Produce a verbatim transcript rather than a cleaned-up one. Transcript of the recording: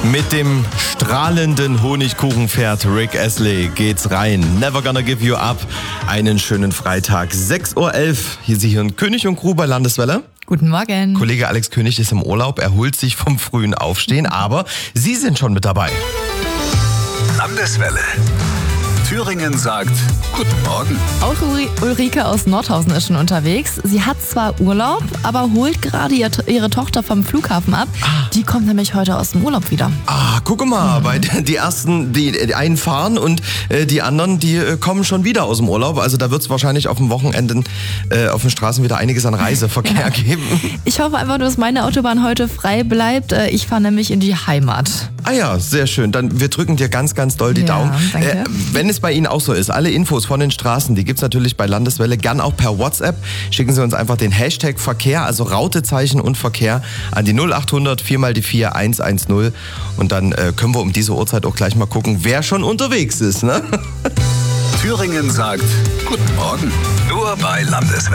Mit dem strahlenden Honigkuchenpferd Rick Astley geht's rein. Never gonna give you up. Einen schönen Freitag, sechs Uhr elf. Hier Sie hören König und Crew bei Landeswelle. Guten Morgen. Kollege Alex König ist im Urlaub, erholt sich vom frühen Aufstehen, aber Sie sind schon mit dabei. Landeswelle. Thüringen sagt Guten Morgen. Auch Uri- Ulrike aus Nordhausen ist schon unterwegs. Sie hat zwar Urlaub, aber holt gerade ihr, ihre Tochter vom Flughafen ab. Ah. Die kommt nämlich heute aus dem Urlaub wieder. Ah, guck mal, mhm. weil die ersten, die, die einen fahren und äh, die anderen, die äh, kommen schon wieder aus dem Urlaub. Also da wird es wahrscheinlich auf dem Wochenende äh, auf den Straßen wieder einiges an Reiseverkehr ja. geben. Ich hoffe einfach nur, dass meine Autobahn heute frei bleibt. Äh, Ich fahre nämlich in die Heimat. Ah ja, sehr schön. Dann wir drücken dir ganz, ganz doll die Ja, Daumen. danke. Äh, wenn es bei Ihnen auch so ist, alle Infos von den Straßen, die gibt's natürlich bei Landeswelle, gern auch per WhatsApp. Schicken Sie uns einfach den Hashtag Verkehr, also Rautezeichen und Verkehr an die null achthundert vier mal die vier eins eins null und dann äh, können wir um diese Uhrzeit auch gleich mal gucken, wer schon unterwegs ist, ne? Thüringen sagt Guten Morgen. Nur bei Landeswelle.